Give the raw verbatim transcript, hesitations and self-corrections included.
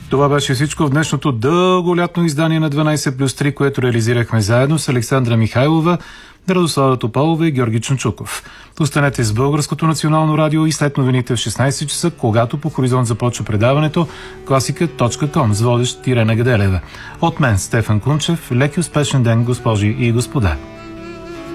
Това беше всичко в днешното дълго лятно издание на дванайсет плюс три, което реализирахме заедно с Александра Михайлова, Радослава Топалова и Георги Чунчуков. Останете с Българското национално радио и след новините в шестнайсет часа, когато по Хоризонт започва предаването класика точка ком с водещ Ирена Гаделева. От мен, Стефан Кунчев, лек и успешен ден, госпожи и господа.